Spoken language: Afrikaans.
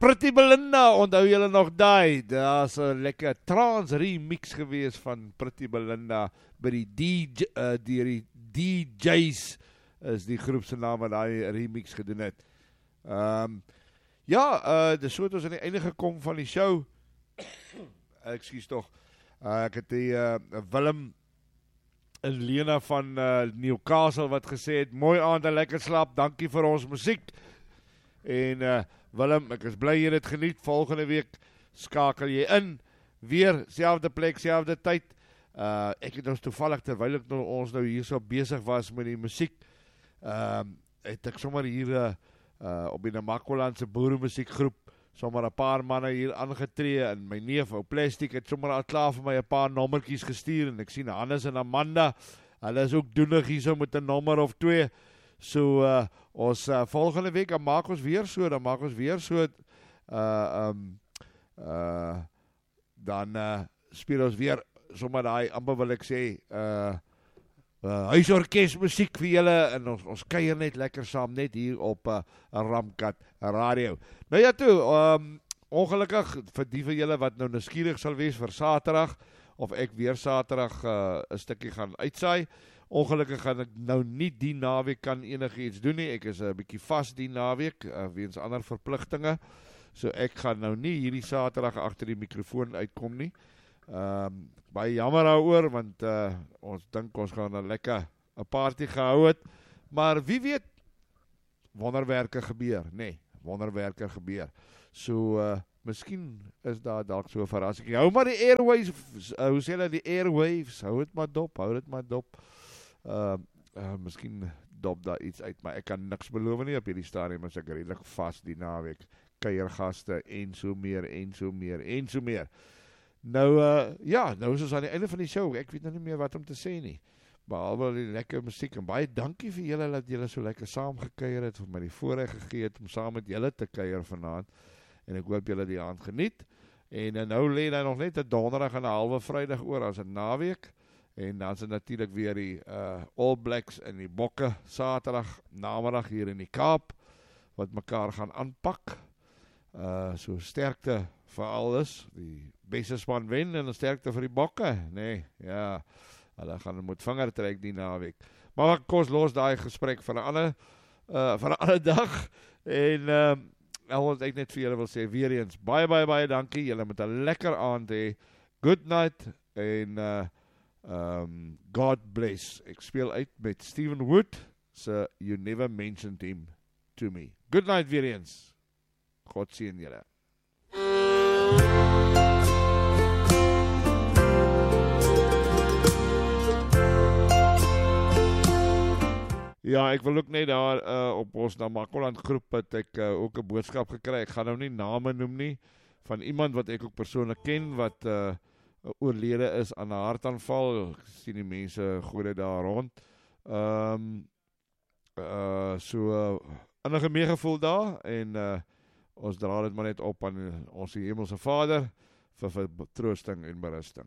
Pretty Belinda, onthou julle nog daai? Daar's 'n lekker trance remix gewees van Pretty Belinda by die DJs is die groep se naam wat daai remix gedoen het. Dis so het ons aan die einde gekom van die show. Ekskuus tog. Ek het die Willem en Lena van Newcastle wat gesê het, mooi aand en lekker slaap, dankie vir ons musiek. En Willem, ek is bly jy het geniet, volgende week skakel jy in, weer, selfde plek, selfde tyd. Ek het ons toevallig, terwyl ons nou hier so besig was met die musiek, het ek sommer hier op die Namakolandse boeremusiekgroep, sommer 'n paar manne hier aangetree, en my neef, ou Plastic, het sommer al klaar vir my 'n paar nommertjies gestuur, en ek sien Hannes en Amanda, hulle is ook doenig hier so met 'n nommer of 2, so ons volgende week, dan maak ons weer so, dan speel ons weer, sommer daai, amper wil ek sê, huisorkest musiek vir julle, en ons kuier net lekker saam, net hier op Ramkat Radio. Nou ja toe, ongelukkig vir die van julle wat nou nuuskierig sal wees vir Saterdag, of ek weer Saterdag 'n stukkie gaan uitsaai, ongelukkig gaan ek nou nie die naweek kan enigiets doen nie, ek is 'n bietjie vas die naweek, weens ander verpligtinge, so ek gaan nou nie hierdie Saterdag agter die mikrofoon uitkom nie. Baie jammer daaroor, want ons dink ons gaan 'n party gehou het, maar wie weet, wonderwerke gebeur, wonderwerke gebeur. So, miskien is daar dalk so 'n verrassing. Hou maar die airwaves, hoe sê hulle, die airwaves, hou dit maar dop. Miskien dop daar iets uit, maar ek kan niks beloof nie op hierdie stadium, as ek redelik vas die naweek, kuiergaste en so meer. Nou, nou is ons aan die einde van die show, ek weet nou nie meer wat om te sê nie, behalwe die lekker musiek, en baie dankie vir julle, dat julle so lekker saam gekuier het, vir my die voorreg gegee het, om saam met julle te kuier vanaand, en ek hoop julle die aand geniet, en nou lê daar nog net 'n donderdag en 'n halwe Vrydag oor, as 'n naweek, en dan is dit natuurlik weer die All Blacks en die Bokke, Saterdag, namiddag hier in die Kaap, wat mekaar gaan aanpak, so sterkte vir alles, die beste span wen, en sterkte vir die Bokke, hulle gaan met vinger trek die naweek, maar kom ons los daai gesprek vir 'n ander dag, en wat ek net vir julle wil sê, weer eens, baie dankie, julle moet 'n lekker aand hê, good night, en God bless. Ek speel uit met Stephen Wood, so You Never Mentioned Him to Me. Good night weer eens. God seën julle. Ja, ek wil ook net daar op ons Namakoland groep het ek ook 'n boodskap gekry. Ek gaan nou nie name noem nie, van iemand wat ek ook persoonlik ken, wat oorlede is aan 'n hartaanval. Ek sien die mense gooi dit daar rond. So innige meegevoel daar, en ons dra dit maar net op aan ons hemelse Vader vir troosting en berusting.